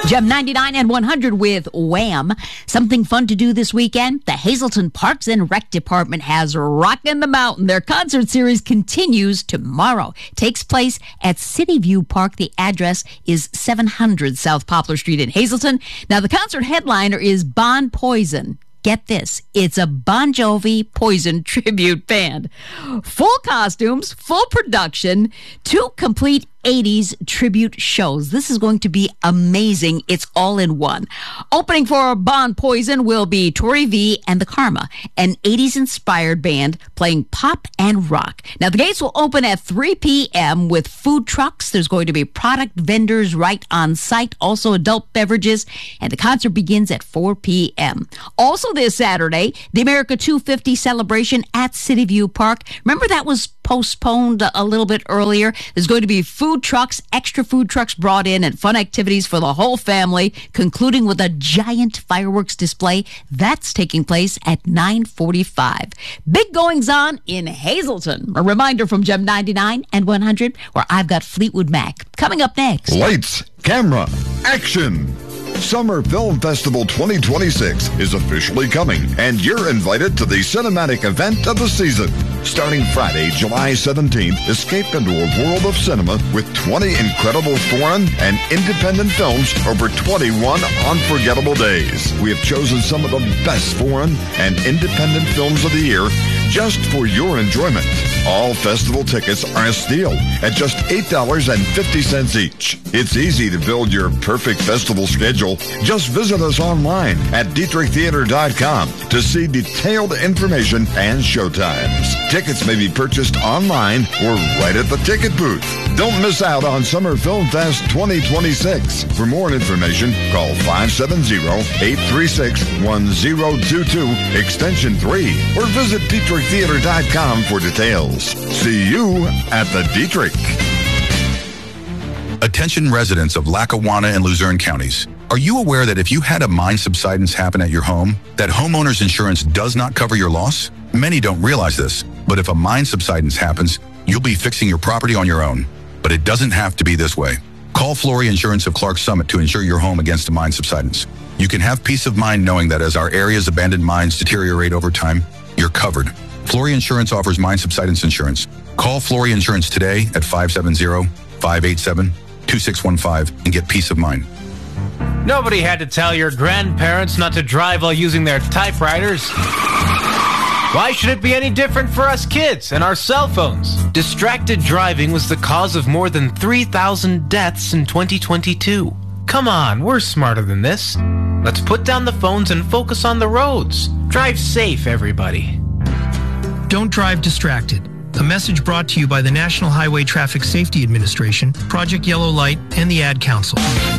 Gem 99 and 100 with Wham. Something fun to do this weekend? The Hazleton Parks and Rec Department has Rockin' the Mountain. Their concert series continues tomorrow. Takes place at City View Park. The address is 700 South Poplar Street in Hazleton. Now, the concert headliner is Bon Poison. Get this, it's a Bon Jovi Poison tribute band. Full costumes, full production, 2 complete 80s tribute shows. This is going to be amazing. It's all in one. Opening for Bon Poison will be Tori V and the Karma, an 80s-inspired band playing pop and rock. Now, the gates will open at 3 p.m. with food trucks. There's going to be product vendors right on site, also adult beverages, and the concert begins at 4 p.m. Also this Saturday, the America 250 celebration at City View Park. Remember that was postponed a little bit earlier. There's going to be food trucks, extra food trucks brought in, and fun activities for the whole family, concluding with a giant fireworks display. That's taking place at 9:45. Big goings on in Hazleton. A reminder from Gem 99 and 100, where I've got Fleetwood Mac. Coming up next. Lights, camera, action. Summer Film Festival 2026 is officially coming, and you're invited to the cinematic event of the season. Starting Friday, July 17th, escape into a world of cinema with 20 incredible foreign and independent films over 21 unforgettable days. We have chosen some of the best foreign and independent films of the year just for your enjoyment. All festival tickets are a steal at just $8.50 each. It's easy to build your perfect festival schedule. Just visit us online at DietrichTheater.com to see detailed information and showtimes. Tickets may be purchased online or right at the ticket booth. Don't miss out on Summer Film Fest 2026. For more information, call 570-836-1022, extension 3, or visit DietrichTheater.com for details. See you at the Dietrich. Attention residents of Lackawanna and Luzerne counties. Are you aware that if you had a mine subsidence happen at your home, that homeowner's insurance does not cover your loss? Many don't realize this, but if a mine subsidence happens, you'll be fixing your property on your own. But it doesn't have to be this way. Call Flory Insurance of Clark Summit to insure your home against a mine subsidence. You can have peace of mind knowing that as our area's abandoned mines deteriorate over time, you're covered. Flory Insurance offers mine subsidence insurance. Call Flory Insurance today at 570-587-2615 and get peace of mind. Nobody had to tell your grandparents not to drive while using their typewriters. Why should it be any different for us kids and our cell phones? Distracted driving was the cause of more than 3,000 deaths in 2022. Come on, we're smarter than this. Let's put down the phones and focus on the roads. Drive safe, everybody. Don't drive distracted. A message brought to you by the National Highway Traffic Safety Administration, Project Yellow Light, and the Ad Council.